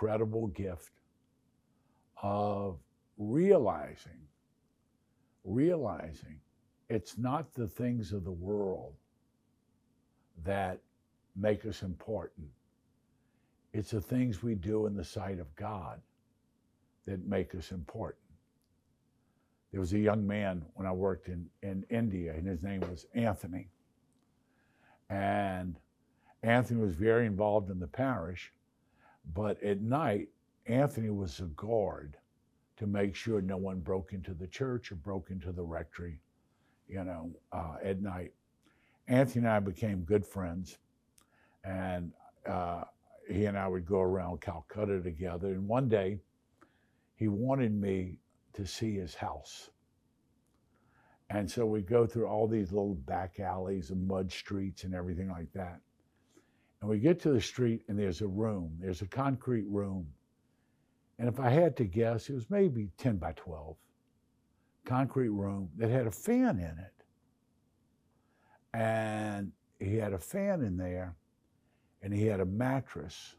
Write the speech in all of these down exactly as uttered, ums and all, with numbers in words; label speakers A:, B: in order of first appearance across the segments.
A: incredible gift of realizing, realizing it's not the things of the world that make us important. It's the things we do in the sight of God that make us important. There was a young man when I worked in, in India, and his name was Anthony. And Anthony was very involved in the parish, but at night, Anthony was a guard to make sure no one broke into the church or broke into the rectory, you know, uh, at night. Anthony and I became good friends, and uh, he and I would go around Calcutta together. And one day, he wanted me to see his house. And so we go through all these little back alleys and mud streets and everything like that. And we get to the street, and there's a room. There's a concrete room. And if I had to guess, it was maybe ten by twelve. Concrete room that had a fan in it. And he had a fan in there, and he had a mattress,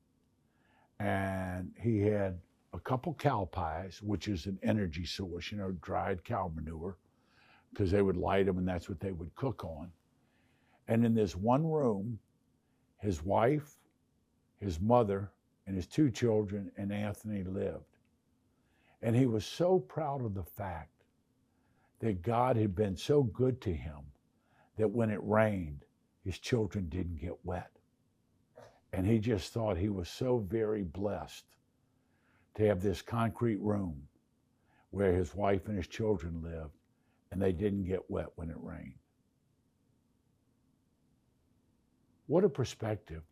A: and he had a couple cow pies, which is an energy source, you know, dried cow manure, because they would light them and that's what they would cook on. And in this one room, his wife, his mother, and his two children and Anthony lived. And he was so proud of the fact that God had been so good to him that when it rained, his children didn't get wet. And he just thought he was so very blessed to have this concrete room where his wife and his children lived, and they didn't get wet when it rained. What a perspective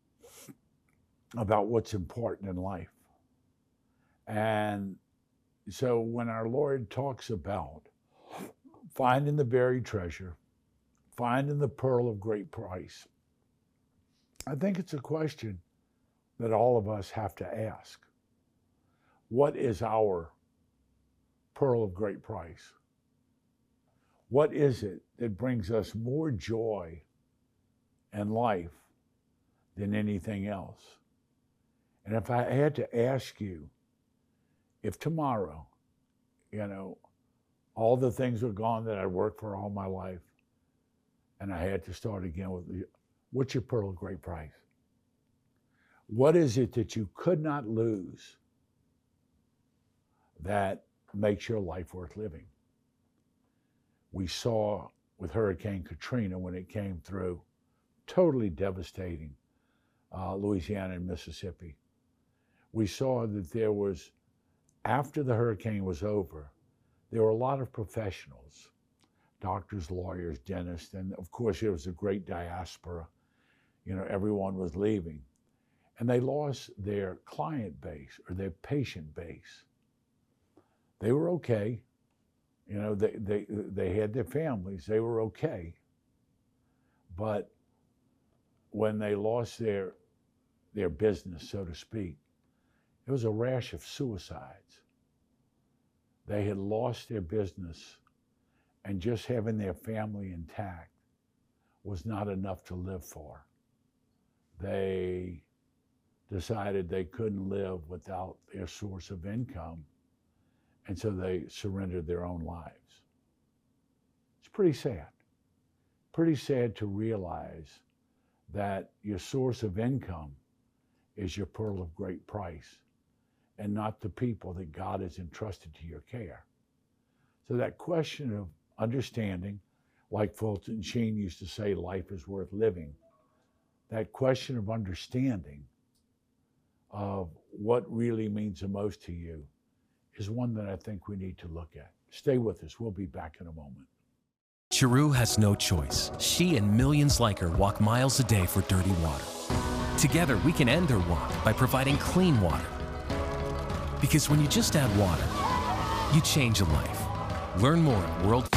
A: about what's important in life. And so when our Lord talks about finding the buried treasure, finding the pearl of great price, I think it's a question that all of us have to ask. What is our pearl of great price? What is it that brings us more joy and life than anything else? And if I had to ask you, if tomorrow, you know, all the things were gone that I worked for all my life, and I had to start again with, what's your pearl of great price? What is it that you could not lose that makes your life worth living? We saw with Hurricane Katrina when it came through, totally devastating uh, Louisiana and Mississippi. We saw that there was, after the hurricane was over, there were a lot of professionals, doctors, lawyers, dentists, and of course there was a great diaspora. You know, everyone was leaving. And they lost their client base or their patient base. They were okay. You know, they, they, they had their families, they were okay. But when they lost their, their business, so to speak, it was a rash of suicides. They had lost their business, and just having their family intact was not enough to live for. They decided they couldn't live without their source of income, and so they surrendered their own lives. It's pretty sad. Pretty sad to realize that your source of income is your pearl of great price, and not the people that God has entrusted to your care. So that question of understanding, like Fulton Sheen used to say, life is worth living. That question of understanding of what really means the most to you is one that I think we need to look at. Stay with us. We'll be back in a moment.
B: Chiru has no choice. She and millions like her walk miles a day for dirty water. Together, we can end their walk by providing clean water. Because when you just add water, you change a life. Learn more at World